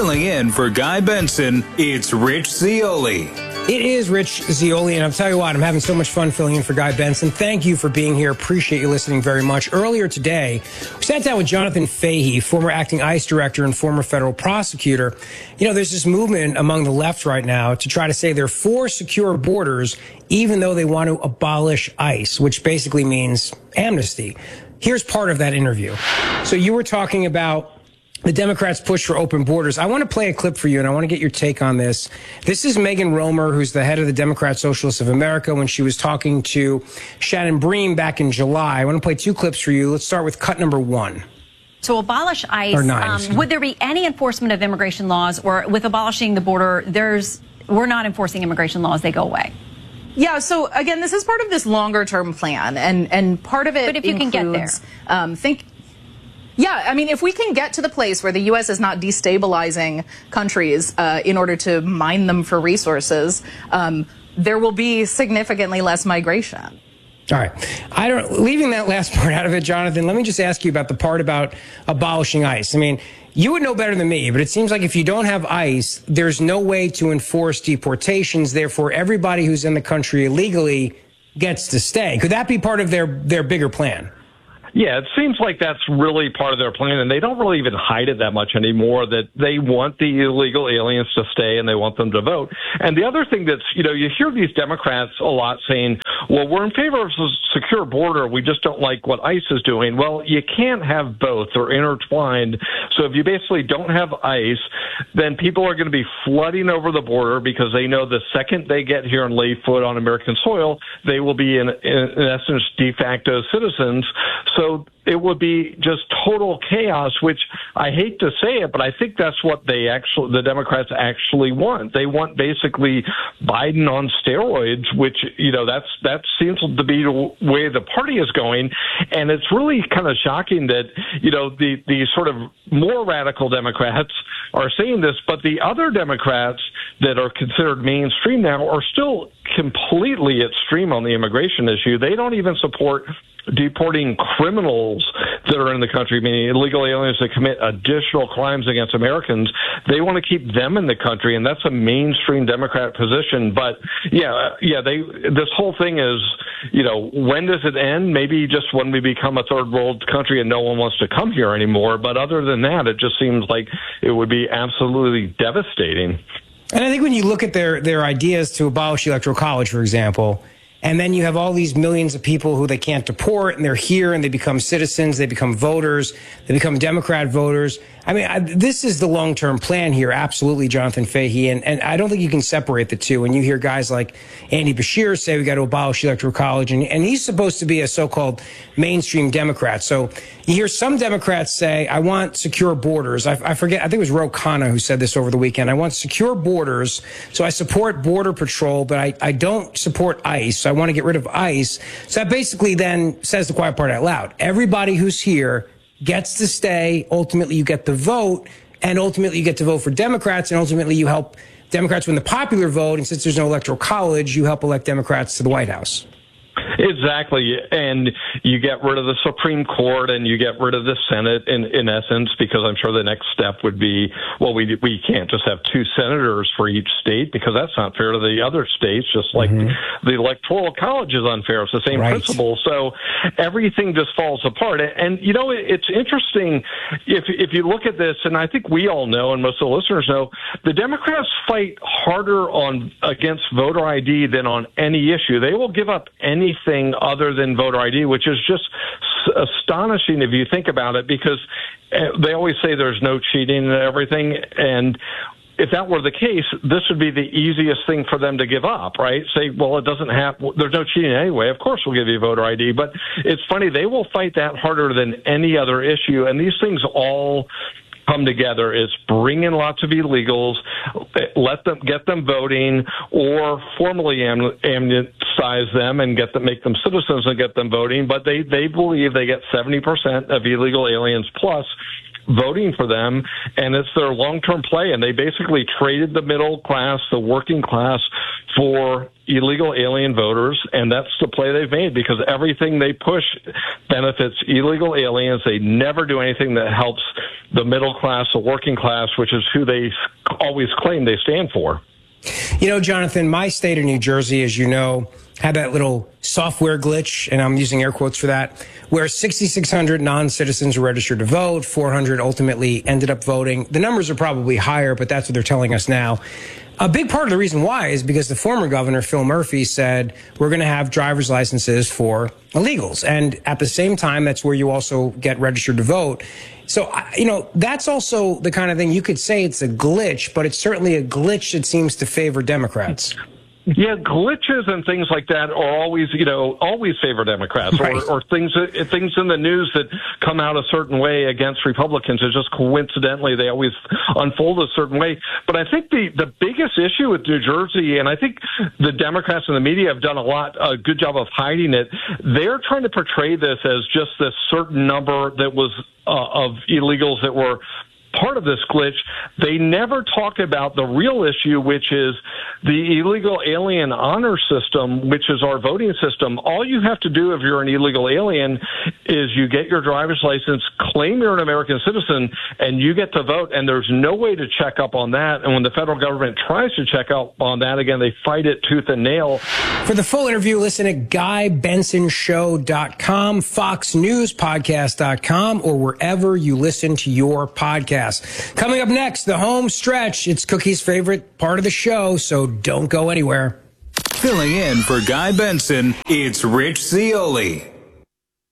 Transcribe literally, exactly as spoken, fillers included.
Filling in for Guy Benson, it's Rich Zeoli. It is Rich Zeoli, and I'll tell you what, I'm having so much fun filling in for Guy Benson. Thank you for being here. Appreciate you listening very much. Earlier today, we sat down with Jonathan Fahey, former acting ICE director and former federal prosecutor. You know, there's this movement among the left right now to try to say they're for secure borders, even though they want to abolish ICE, which basically means amnesty. Here's part of that interview. So you were talking about the Democrats' push for open borders. I want to play a clip for you, and I want to get your take on this. This is Megan Romer, who's the head of the Democrat Socialists of America, when she was talking to Shannon Bream back in July. I want to play two clips for you. Let's start with cut number one. To abolish ICE, um, would there be any enforcement of immigration laws, or with abolishing the border, there's we're not enforcing immigration laws, they go away? Yeah, so again, this is part of this longer term plan, and, and part of it But if you includes, can get there. Um, think, yeah, I mean, if we can get to the place where the U S is not destabilizing countries uh, in order to mine them for resources, um, there will be significantly less migration. All right. I don't, leaving that last part out of it, Jonathan, let me just ask you about the part about abolishing ICE. I mean, you would know better than me, but it seems like if you don't have ICE, there's no way to enforce deportations. Therefore, everybody who's in the country illegally gets to stay. Could that be part of their, their bigger plan? Yeah, it seems like that's really part of their plan, and they don't really even hide it that much anymore, that they want the illegal aliens to stay and they want them to vote. And the other thing that's, you know, you hear these Democrats a lot saying, well, we're in favor of a secure border, we just don't like what ICE is doing. Well, you can't have both. They're intertwined. So if you basically don't have ICE, then people are going to be flooding over the border because they know the second they get here and lay foot on American soil, they will be, in, in essence, de facto citizens. So it would be just total chaos, which I hate to say it, but I think that's what they actually, the Democrats actually want. They want basically Biden on steroids, which, you know, that's, that seems to be the way the party is going. And it's really kind of shocking that, you know, the, the sort of more radical Democrats are saying this, but the other Democrats that are considered mainstream now are still completely extreme on the immigration issue. They don't even support deporting criminals that are in the country, meaning illegal aliens that commit additional crimes against Americans. They want to keep them in the country, and that's a mainstream Democrat position. But yeah, yeah, they this whole thing is, you know, when does it end? Maybe just when we become a third world country and no one wants to come here anymore. But other than that, it just seems like it would be absolutely devastating. And I think when you look at their, their ideas to abolish the Electoral College, for example, and then you have all these millions of people who they can't deport, and they're here, and they become citizens, they become voters, they become Democrat voters. I mean, I, this is the long-term plan here, absolutely, Jonathan Fahey, and, and I don't think you can separate the two. When you hear guys like Andy Beshear say we got to abolish the Electoral College, and, and he's supposed to be a so-called mainstream Democrat. So you hear some Democrats say, I want secure borders. I, I forget, I think it was Ro Khanna who said this over the weekend. I want secure borders, so I support Border Patrol, but I, I don't support ICE. I want to get rid of ICE. So that basically then says the quiet part out loud. Everybody who's here gets to stay. Ultimately, you get the vote, and ultimately you get to vote for Democrats, and ultimately you help Democrats win the popular vote. And since there's no Electoral College, you help elect Democrats to the White House. Exactly. And you get rid of the Supreme Court and you get rid of the Senate in, in essence, because I'm sure the next step would be, well, we we can't just have two senators for each state because that's not fair to the other states, just like mm-hmm. the, the Electoral College is unfair. It's the same right. principle. So everything just falls apart. And, you know, it, it's interesting if if you look at this, and I think we all know, and most of the listeners know, the Democrats fight harder on against voter I D than on any issue. They will give up any anything other than voter I D, which is just astonishing if you think about it, because they always say there's no cheating and everything. And if that were the case, this would be the easiest thing for them to give up, right? Say, well, it doesn't have, there's no cheating anyway. Of course we'll give you voter I D. But it's funny, they will fight that harder than any other issue. And these things all come together is bring in lots of illegals, let them get them voting, or formally am, amnestize them and get them, make them citizens and get them voting. But they, they believe they get seventy percent of illegal aliens plus voting for them, and it's their long-term play. And they basically traded the middle class, the working class, for illegal alien voters, and that's the play they've made, because everything they push benefits illegal aliens. They never do anything that helps the middle class, the working class, which is who they always claim they stand for. You know, Jonathan, my state of New Jersey, as you know, had that little software glitch, and I'm using air quotes for that, where sixty-six hundred non-citizens were registered to vote, four hundred ultimately ended up voting. The numbers are probably higher, but that's what they're telling us now. A big part of the reason why is because the former governor, Phil Murphy, said we're going to have driver's licenses for illegals. And at the same time, that's where you also get registered to vote. So, you know, that's also the kind of thing you could say it's a glitch, but it's certainly a glitch that seems to favor Democrats. Yeah, glitches and things like that are always, you know, always favor Democrats, right. or, or things things in the news that come out a certain way against Republicans. It's just coincidentally they always unfold a certain way. But I think the the biggest issue with New Jersey, and I think the Democrats and the media have done a lot a good job of hiding it. They're trying to portray this as just this certain number that was uh, of illegals that were part of this glitch. They never talked about the real issue, which is the illegal alien honor system, which is our voting system. All you have to do if you're an illegal alien is you get your driver's license, claim you're an American citizen, and you get to vote. And there's no way to check up on that. And when the federal government tries to check up on that, again, they fight it tooth and nail. For the full interview, listen at guy benson show dot com, fox news podcast dot com, or wherever you listen to your podcast. Coming up next, the home stretch. It's Cookie's favorite part of the show, so don't go anywhere. Filling in for Guy Benson, it's Rich Zeoli.